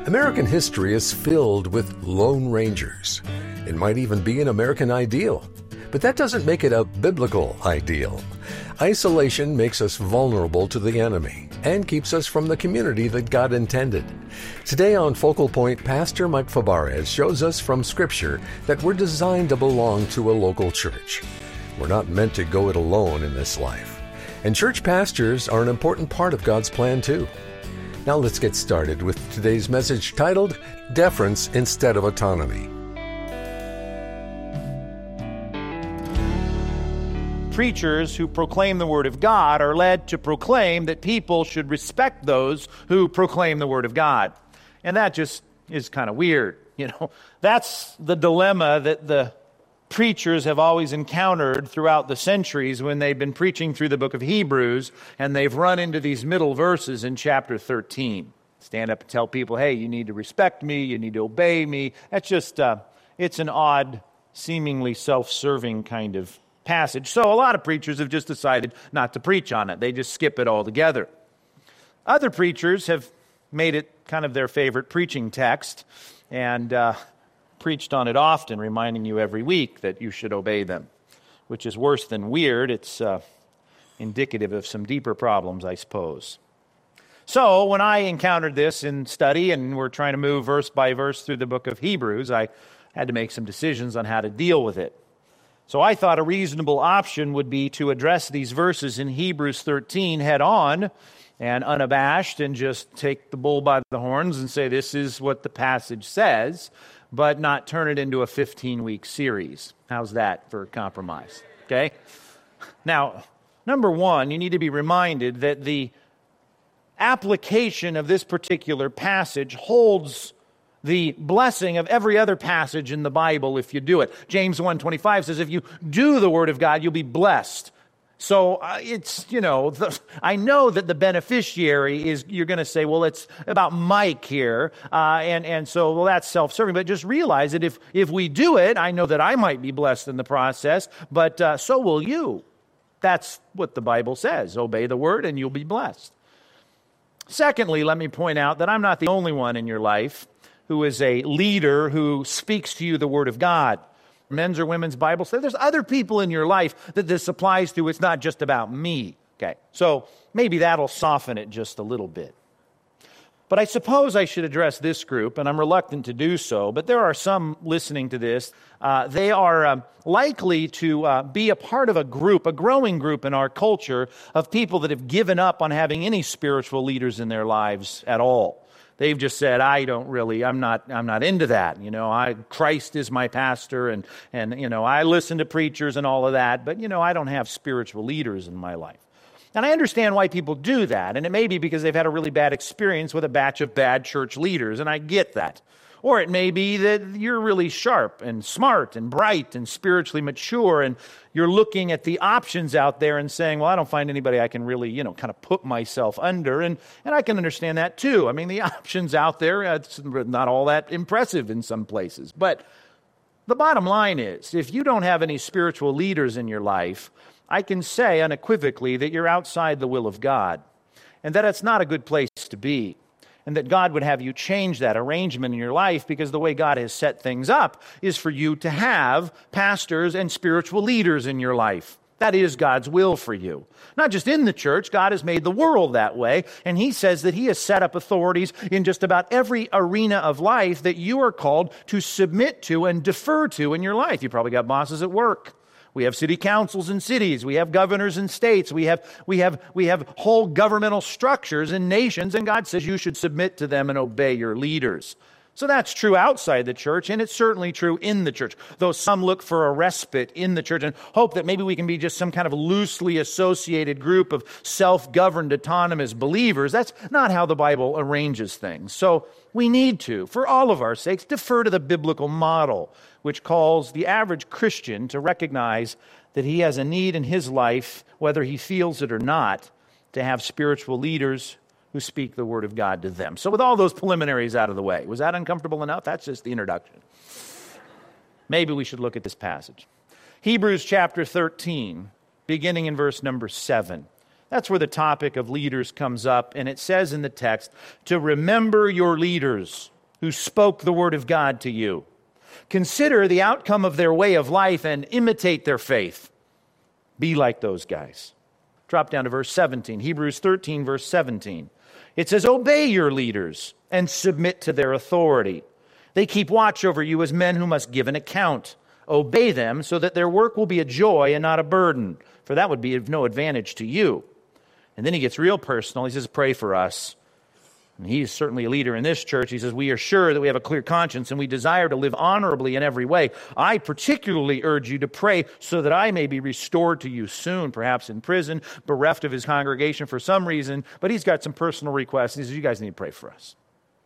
American history is filled with lone rangers. It might even be an American ideal, but that doesn't make it a biblical ideal. Isolation makes us vulnerable to the enemy and keeps us from the community that God intended. Today on Focal Point, Pastor Mike Fabarez shows us from Scripture that we're designed to belong to a local church. We're not meant to go it alone in this life. And church pastors are an important part of God's plan too. Now let's get started with today's message titled, Deference Instead of Autonomy. Preachers who proclaim the Word of God are led to proclaim that people should respect those who proclaim the Word of God. And that just is kind of weird. That's the dilemma that the preachers have always encountered throughout the centuries when they've been preaching through the book of Hebrews, and they've run into these middle verses in chapter 13. Stand up and tell people, hey, you need to respect me, you need to obey me. That's just, it's an odd, seemingly self-serving kind of passage. So a lot of preachers have just decided not to preach on it. They just skip it altogether. Other preachers have made it kind of their favorite preaching text, and preached on it often, reminding you every week that you should obey them, which is worse than weird. It's indicative of some deeper problems, I suppose. So when I encountered this in study and we're trying to move verse by verse through the book of Hebrews, I had to make some decisions on how to deal with it. So I thought a reasonable option would be to address these verses in Hebrews 13 head on and unabashed and just take the bull by the horns and say this is what the passage says, but not turn it into a 15-week series. How's that for a compromise? Okay? Now, number one, you need to be reminded that the application of this particular passage holds the blessing of every other passage in the Bible if you do it. James 1:25 says, if you do the Word of God, you'll be blessed. So I know that the beneficiary is, you're going to say, well, it's about Mike here, and so, well, that's self-serving. But just realize that if we do it, I know that I might be blessed in the process, but so will you. That's what the Bible says. Obey the Word and you'll be blessed. Secondly, let me point out that I'm not the only one in your life who is a leader who speaks to you the Word of God. Men's or women's Bible say there's other people in your life that this applies to. It's not just about me. Okay, so maybe that'll soften it just a little bit. But I suppose I should address this group, and I'm reluctant to do so, but there are some listening to this. They are likely to be a part of a group, a growing group in our culture of people that have given up on having any spiritual leaders in their lives at all. They've just said, I'm not into that. Christ is my pastor and I listen to preachers and all of that, but I don't have spiritual leaders in my life. And I understand why people do that, and it may be because they've had a really bad experience with a batch of bad church leaders, and I get that. Or it may be that you're really sharp and smart and bright and spiritually mature, and you're looking at the options out there and saying, well, I don't find anybody I can really, kind of put myself under, and I can understand that too. I mean, the options out there, it's not all that impressive in some places. But the bottom line is, if you don't have any spiritual leaders in your life, I can say unequivocally that you're outside the will of God, and that it's not a good place to be. And that God would have you change that arrangement in your life, because the way God has set things up is for you to have pastors and spiritual leaders in your life. That is God's will for you. Not just in the church, God has made the world that way, and He says that He has set up authorities in just about every arena of life that you are called to submit to and defer to in your life. You probably got bosses at work. We have city councils in cities. We have governors in states. We have whole governmental structures in nations, and God says you should submit to them and obey your leaders. So that's true outside the church, and it's certainly true in the church. Though some look for a respite in the church and hope that maybe we can be just some kind of loosely associated group of self-governed, autonomous believers. That's not how the Bible arranges things. So we need to, for all of our sakes, defer to the biblical model, which calls the average Christian to recognize that he has a need in his life, whether he feels it or not, to have spiritual leaders who speak the Word of God to them. So with all those preliminaries out of the way, was that uncomfortable enough? That's just the introduction. Maybe we should look at this passage. Hebrews chapter 13, beginning in verse number 7. That's where the topic of leaders comes up, and it says in the text, to remember your leaders who spoke the word of God to you. Consider the outcome of their way of life and imitate their faith. Be like those guys. Drop down to verse 17, Hebrews 13, verse 17. It says, obey your leaders and submit to their authority. They keep watch over you as men who must give an account. Obey them so that their work will be a joy and not a burden, for that would be of no advantage to you. And then he gets real personal. He says, pray for us. And he's certainly a leader in this church. He says, we are sure that we have a clear conscience and we desire to live honorably in every way. I particularly urge you to pray so that I may be restored to you soon, perhaps in prison, bereft of his congregation for some reason. But he's got some personal requests. He says, you guys need to pray for us.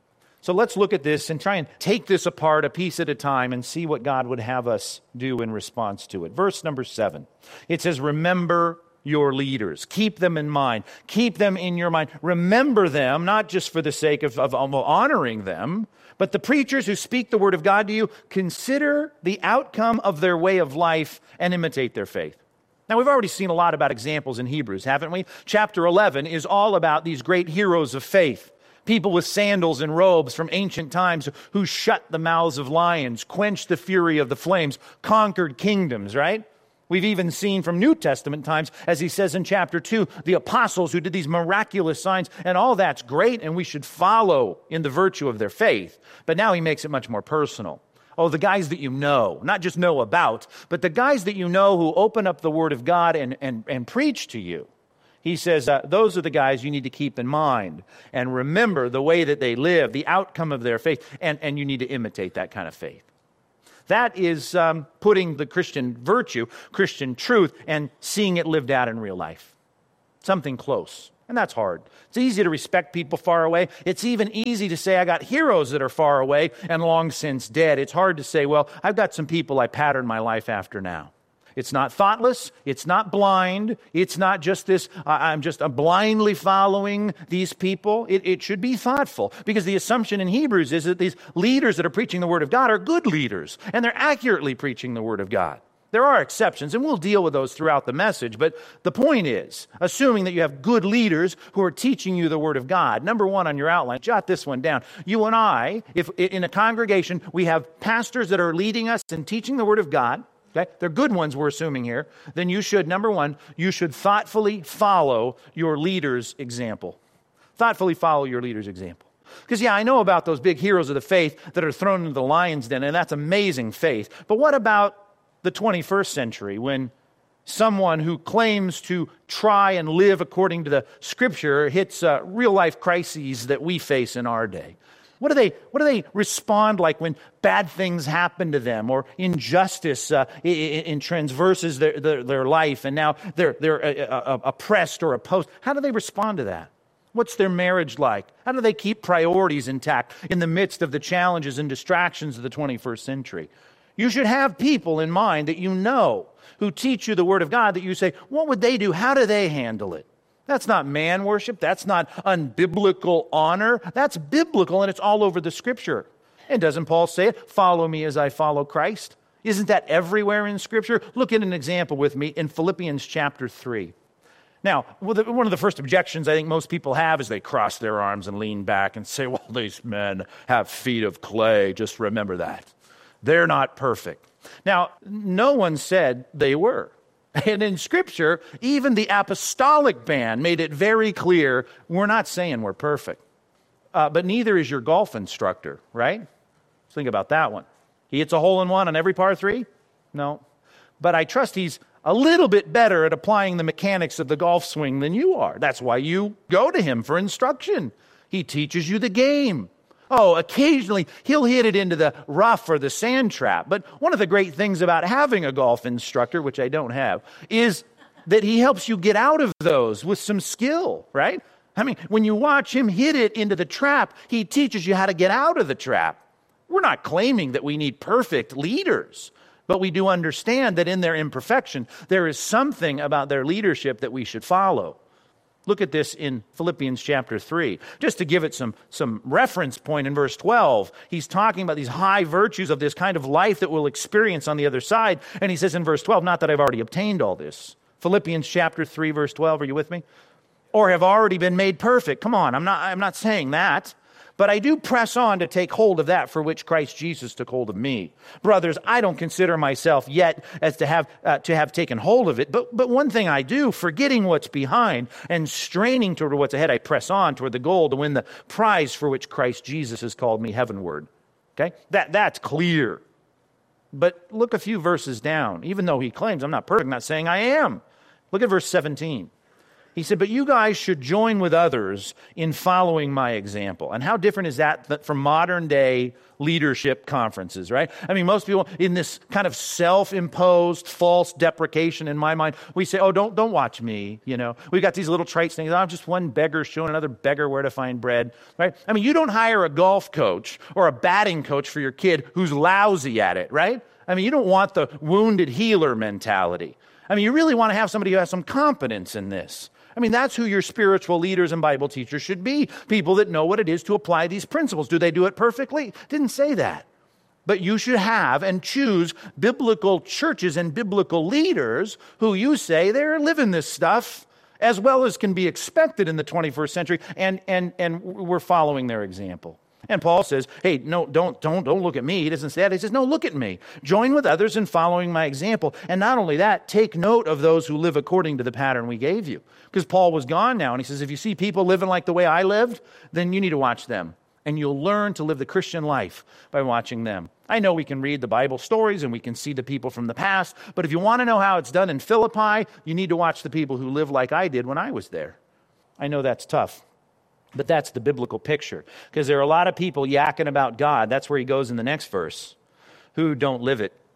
So let's look at this and try and take this apart a piece at a time and see what God would have us do in response to it. Verse number 7, it says, remember your leaders. Keep them in mind. Keep them in your mind. Remember them, not just for the sake of honoring them, but the preachers who speak the word of God to you, consider the outcome of their way of life and imitate their faith. Now, we've already seen a lot about examples in Hebrews, haven't we? Chapter 11 is all about these great heroes of faith. People with sandals and robes from ancient times who shut the mouths of lions, quenched the fury of the flames, conquered kingdoms, right? We've even seen from New Testament times, as he says in chapter 2, the apostles who did these miraculous signs, and all that's great, and we should follow in the virtue of their faith. But now he makes it much more personal. Oh, the guys that you know, not just know about, but the guys that you know who open up the Word of God and preach to you. He says, those are the guys you need to keep in mind and remember the way that they live, the outcome of their faith, and you need to imitate that kind of faith. That is putting the Christian virtue, Christian truth, and seeing it lived out in real life. Something close. And that's hard. It's easy to respect people far away. It's even easy to say, I got heroes that are far away and long since dead. It's hard to say, well, I've got some people I pattern my life after now. It's not thoughtless. It's not blind. It's not just this, I'm just blindly following these people. It should be thoughtful, because the assumption in Hebrews is that these leaders that are preaching the Word of God are good leaders, and they're accurately preaching the Word of God. There are exceptions, and we'll deal with those throughout the message, but the point is, assuming that you have good leaders who are teaching you the Word of God, number one on your outline, jot this one down. You and I, if in a congregation we have pastors that are leading us and teaching the Word of God, okay, they're good ones we're assuming here, then you should, number one, you should thoughtfully follow your leader's example. Thoughtfully follow your leader's example. Because, I know about those big heroes of the faith that are thrown into the lion's den, and that's amazing faith. But what about the 21st century, when someone who claims to try and live according to the Scripture hits real-life crises that we face in our day? What do they respond like when bad things happen to them, or injustice transverses their life, and now they're oppressed or opposed? How do they respond to that? What's their marriage like? How do they keep priorities intact in the midst of the challenges and distractions of the 21st century? You should have people in mind that you know who teach you the Word of God, that you say, what would they do? How do they handle it? That's not man worship. That's not unbiblical honor. That's biblical, and it's all over the Scripture. And doesn't Paul say it? Follow me as I follow Christ. Isn't that everywhere in Scripture? Look at an example with me in Philippians chapter 3. Now, one of the first objections I think most people have is they cross their arms and lean back and say, well, these men have feet of clay. Just remember that. They're not perfect. Now, no one said they were. And in Scripture, even the apostolic band made it very clear, we're not saying we're perfect. But neither is your golf instructor, right? Let's think about that one. He hits a hole-in-one on every par 3? No. But I trust he's a little bit better at applying the mechanics of the golf swing than you are. That's why you go to him for instruction. He teaches you the game. Oh, occasionally he'll hit it into the rough or the sand trap. But one of the great things about having a golf instructor, which I don't have, is that he helps you get out of those with some skill, right? I mean, when you watch him hit it into the trap, he teaches you how to get out of the trap. We're not claiming that we need perfect leaders, but we do understand that in their imperfection, there is something about their leadership that we should follow. Look at this in Philippians chapter 3. Just to give it some reference point in verse 12, he's talking about these high virtues of this kind of life that we'll experience on the other side. And he says in verse 12, not that I've already obtained all this. Philippians chapter 3, verse 12, are you with me? Or have already been made perfect. Come on, I'm not saying that. But I do press on to take hold of that for which Christ Jesus took hold of me. Brothers, I don't consider myself yet as to have taken hold of it. But one thing I do, forgetting what's behind and straining toward what's ahead, I press on toward the goal to win the prize for which Christ Jesus has called me heavenward. Okay? That's clear. But look a few verses down. Even though he claims I'm not perfect, I'm not saying I am. Look at verse 17. He said, but you guys should join with others in following my example. And how different is that from modern day leadership conferences, right? I mean, most people in this kind of self-imposed false deprecation in my mind, we say, oh, don't watch me, you know. We've got these little traits things. I'm just one beggar showing another beggar where to find bread, right? I mean, you don't hire a golf coach or a batting coach for your kid who's lousy at it, right? I mean, you don't want the wounded healer mentality. I mean, you really want to have somebody who has some competence in this. I mean, that's who your spiritual leaders and Bible teachers should be. People that know what it is to apply these principles. Do they do it perfectly? Didn't say that. But you should have and choose biblical churches and biblical leaders who you say they're living this stuff as well as can be expected in the 21st century, and we're following their example. And Paul says, hey, no, don't look at me. He doesn't say that. He says, no, look at me. Join with others in following my example. And not only that, take note of those who live according to the pattern we gave you. Because Paul was gone now, and he says, if you see people living like the way I lived, then you need to watch them. And you'll learn to live the Christian life by watching them. I know we can read the Bible stories and we can see the people from the past, but if you want to know how it's done in Philippi, you need to watch the people who live like I did when I was there. I know that's tough. But that's the biblical picture. Because there are a lot of people yakking about God. That's where he goes in the next verse. Who don't live it.